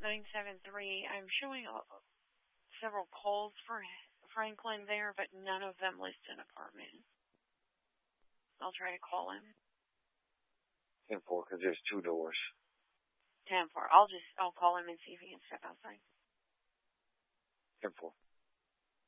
973. I'm showing several calls for Franklin there, but none of them list an apartment. I'll try to call him. 10-4, because there's 2 doors. 10-4. I'll call him and see if he can step outside. 10-4.